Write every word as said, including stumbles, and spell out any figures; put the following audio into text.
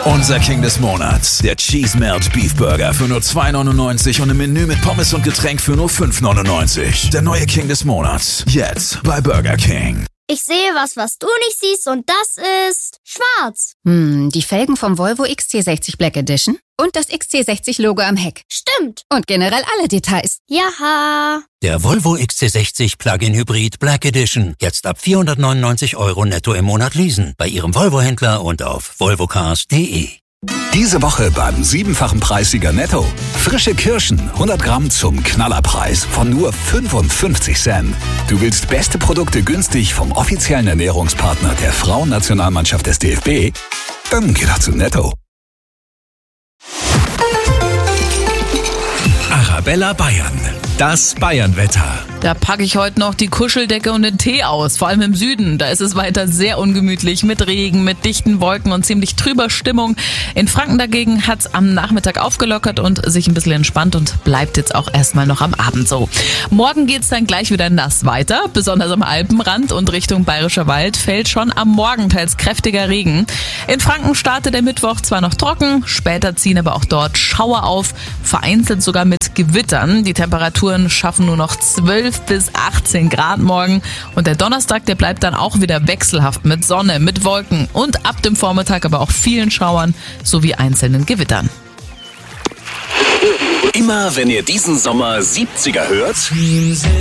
Unser King des Monats, der Cheese Melt Beef Burger für nur zwei neunundneunzig und im Menü mit Pommes und Getränk für nur fünf neunundneunzig. Der neue King des Monats, jetzt bei Burger King. Ich sehe was, was du nicht siehst, und das ist schwarz. Hm, die Felgen vom Volvo X C sechzig Black Edition und das X C sechzig Logo am Heck. Stimmt. Und generell alle Details. Jaha. Der Volvo X C sechzig Plug-in Hybrid Black Edition. Jetzt ab vierhundertneunundneunzig Euro netto im Monat leasen. Bei Ihrem Volvo-Händler und auf volvocars punkt de. Diese Woche beim siebenfachen Preissieger Netto. Frische Kirschen, hundert Gramm zum Knallerpreis von nur fünfundfünfzig Cent. Du willst beste Produkte günstig vom offiziellen Ernährungspartner der Frauennationalmannschaft des D F B? Dann geh doch zu Netto. Arabella Bayern, das Bayernwetter. Da packe ich heute noch die Kuscheldecke und den Tee aus, vor allem im Süden. Da ist es weiter sehr ungemütlich mit Regen, mit dichten Wolken und ziemlich trüber Stimmung. In Franken dagegen hat es am Nachmittag aufgelockert und sich ein bisschen entspannt und bleibt jetzt auch erstmal noch am Abend so. Morgen geht's dann gleich wieder nass weiter, besonders am Alpenrand und Richtung Bayerischer Wald fällt schon am Morgen teils kräftiger Regen. In Franken startet der Mittwoch zwar noch trocken, später ziehen aber auch dort Schauer auf, vereinzelt sogar mit Gewittern. Die Temperaturen schaffen nur noch zwölf bis achtzehn Grad morgen und der Donnerstag, der bleibt dann auch wieder wechselhaft mit Sonne, mit Wolken und ab dem Vormittag aber auch vielen Schauern sowie einzelnen Gewittern. Immer wenn ihr diesen Sommer siebziger hört,